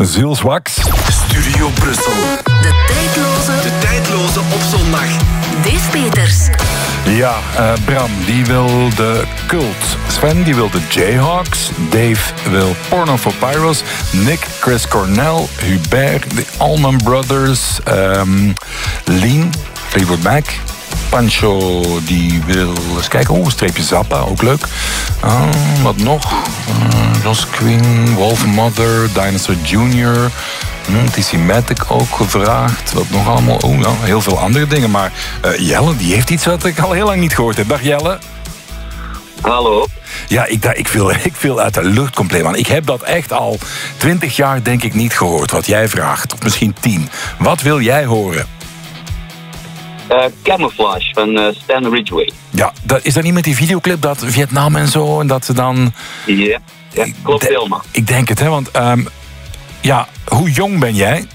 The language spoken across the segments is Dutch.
Zielswax. Studio Brussel. De tijdloze op zondag. Dave Peters. Ja, Bram, die wil de Cult. Sven, die wil de Jayhawks. Dave wil Porno for Pyros. Nick, Chris Cornell. Hubert, de Allman Brothers. Lien, Fleetwood Mac. Pancho, die wil eens kijken. Oh, een streepje Zappa, ook leuk. Wat nog? Joss Queen, Wolf Mother, Dinosaur Jr., TC Matic ook gevraagd. Wat nog allemaal? Oh, ja, heel veel andere dingen. Maar Jelle, die heeft iets wat ik al heel lang niet gehoord heb. Dag Jelle. Hallo. Ja, ik viel uit de lucht compleet, man. Ik heb dat echt al 20 jaar, denk ik, niet gehoord. Wat jij vraagt. Of misschien 10. Wat wil jij horen? Camouflage van Stan Ridgway. Ja, is dat niet met die videoclip dat Vietnam en zo? En dat ze dan... Ja, klopt helemaal. Ik denk het, hè. Want, ja, hoe jong ben jij?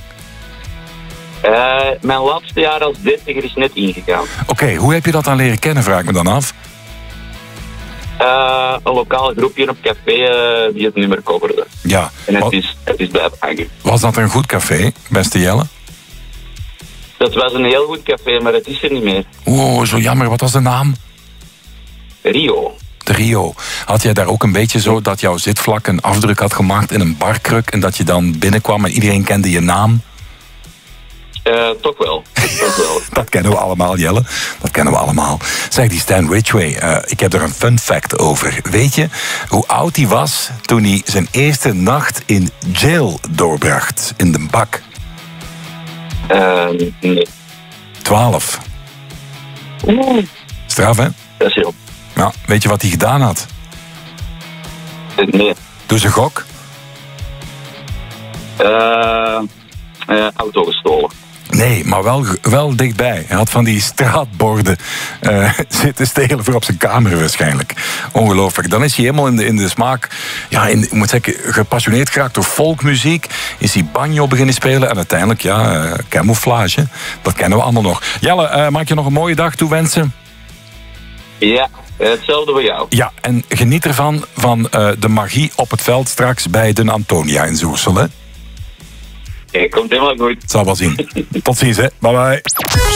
Mijn laatste jaar als 30er is net ingegaan. Oké, hoe heb je dat dan leren kennen, vraag ik me dan af? Een lokaal groepje op café die het nummer coverde. Ja. En het is blijven hangen. Was dat een goed café, beste Jelle? Dat was een heel goed café, maar het is er niet meer. Oh, zo jammer. Wat was de naam? Rio. De Rio. Had jij daar ook een beetje zo dat jouw zitvlak een afdruk had gemaakt in een barkruk en dat je dan binnenkwam en iedereen kende je naam? Toch wel. Dat kennen we allemaal, Jelle. Dat kennen we allemaal. Zeg, die Stan Ridgway, ik heb er een fun fact over. Weet je hoe oud hij was toen hij zijn eerste nacht in jail doorbracht? In de bak? Nee. 12. Straf, hè? Dat is heel. Ja, weet je wat hij gedaan had? Nee. Doe ze gok. Auto gestolen. Nee, maar wel dichtbij. Hij had van die straatborden zitten stelen voor op zijn kamer waarschijnlijk. Ongelooflijk. Dan is hij helemaal in de smaak, ja, ik moet zeggen, gepassioneerd geraakt door folkmuziek. Is hij banjo beginnen spelen en uiteindelijk, ja, camouflage. Dat kennen we allemaal nog. Jelle, maak je nog een mooie dag toewensen? Ja, hetzelfde voor jou. Ja, en geniet ervan van de magie op het veld straks bij de Antonia in Zoersel, hè? Komt helemaal goed. Zal wel zien. Tot ziens, hè. Bye bye.